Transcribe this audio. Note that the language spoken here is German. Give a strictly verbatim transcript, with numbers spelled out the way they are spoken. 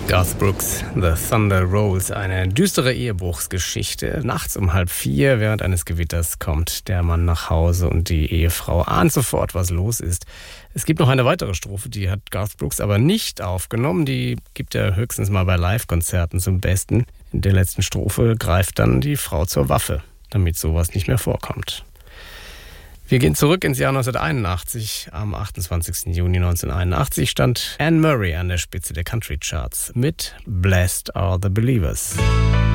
Garth Brooks, The Thunder Rolls, eine düstere Ehebruchsgeschichte. Nachts um halb vier, während eines Gewitters, kommt der Mann nach Hause und die Ehefrau ahnt sofort, was los ist. Es gibt noch eine weitere Strophe, die hat Garth Brooks aber nicht aufgenommen. Die gibt er höchstens mal bei Live-Konzerten zum Besten. In der letzten Strophe greift dann die Frau zur Waffe, damit sowas nicht mehr vorkommt. Wir gehen zurück ins Jahr neunzehnhunderteinundachtzig. Am achtundzwanzigsten Juni neunzehnhunderteinundachtzig stand Anne Murray an der Spitze der Country Charts mit Blessed Are the Believers.